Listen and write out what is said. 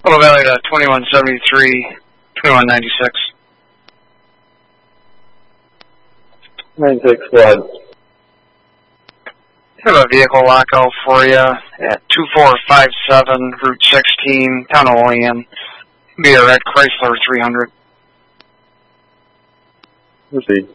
Total value to 2173, 2196. 96 flood. I have a vehicle lockout for you at 2457 Route 16, Town of Olean. Be a red Chrysler 300. Proceed.